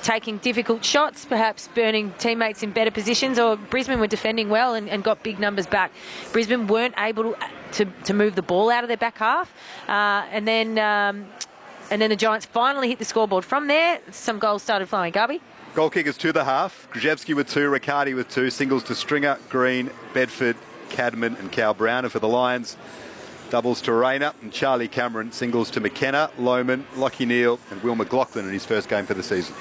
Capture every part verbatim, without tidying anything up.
taking difficult shots, perhaps burning teammates in better positions, or Brisbane were defending well and, and got big numbers back. Brisbane weren't able to to, to move the ball out of their back half, uh, and then um, and then the Giants finally hit the scoreboard. From there, some goals started flowing. Gubby? Goal kickers to the half. Krzyzewski with two, Riccardi with two, singles to Stringer, Green, Bedford, Cadman and Cal Brown. And for the Lions, doubles to Rayner and Charlie Cameron, singles to McKenna, Lohman, Lockie Neal and Will McLaughlin in his first game for the season.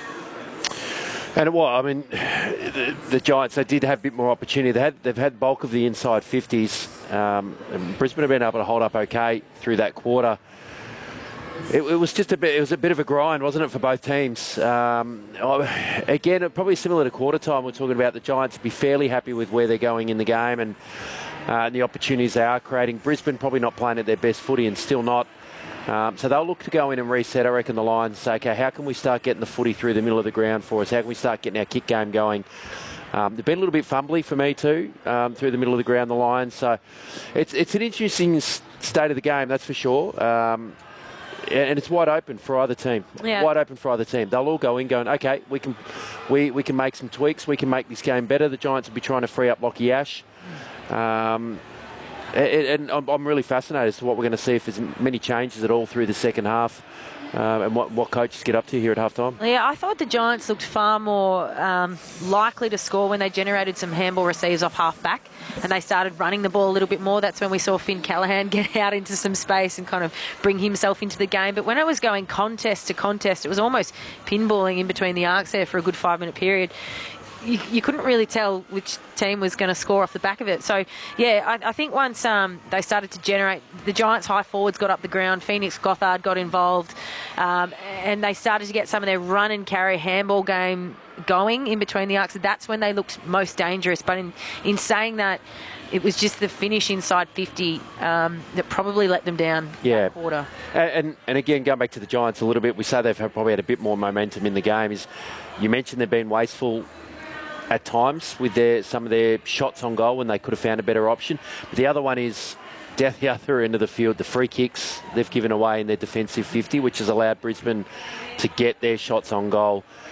And it was, I mean, the, the Giants, they did have a bit more opportunity. They had, they've had bulk of the inside fifties. Um, and Brisbane have been able to hold up okay through that quarter. It, it was just a bit, it was a bit of a grind, wasn't it, for both teams? Um, again, probably similar to quarter time, we're talking about the Giants be fairly happy with where they're going in the game and, uh, and the opportunities they are creating. Brisbane probably not playing at their best footy and still not. Um, so they'll look to go in and reset, I reckon, the Lions, say, okay, how can we start getting the footy through the middle of the ground for us? How can we start getting our kick game going? Um, they've been a little bit fumbly for me too, um, through the middle of the ground, the Lions. So it's it's an interesting state of the game, that's for sure. Um, and it's wide open for either team. Yeah. Wide open for either team. They'll all go in going, okay, we can we, we can make some tweaks. We can make this game better. The Giants will be trying to free up Lockie Ash. Um, and I'm really fascinated as to what we're going to see, if there's many changes at all through the second half. Um, and what, what coaches get up to here at halftime. Yeah, I thought the Giants looked far more um, likely to score when they generated some handball receives off half-back and they started running the ball a little bit more. That's when we saw Finn Callaghan get out into some space and kind of bring himself into the game. But when it was going contest to contest, it was almost pinballing in between the arcs there for a good five-minute period. You, you couldn't really tell which team was going to score off the back of it. So, yeah, I, I think once um, they started to generate, the Giants' high forwards got up the ground, Phoenix Gothard got involved, um, and they started to get some of their run and carry handball game going in between the arcs. That's when they looked most dangerous. But in, in saying that, it was just the finish inside fifty um, that probably let them down yeah. that quarter. And, and and again, going back to the Giants a little bit, we say they've probably had a bit more momentum in the game. Is you mentioned they've been wasteful at times with their some of their shots on goal when they could have found a better option. But the other one is down the other end of the field, the free kicks they've given away in their defensive fifty, which has allowed Brisbane to get their shots on goal.